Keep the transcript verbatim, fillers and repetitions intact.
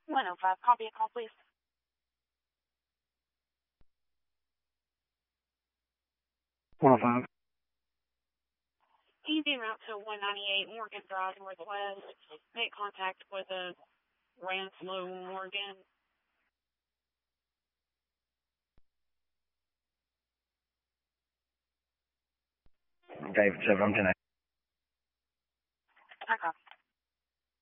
one oh five, copy a call, please. one oh five. Easy route to one ninety-eight Morgan Drive, Northwest. Make contact with a Ranslow Morgan. David seven, I'm ten.